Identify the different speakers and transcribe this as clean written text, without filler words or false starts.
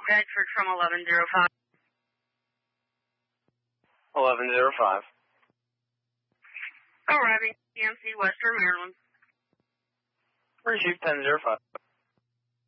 Speaker 1: Bedford from 1105.
Speaker 2: 1105.
Speaker 1: Arriving CMC Western Maryland.
Speaker 2: Receive 1005.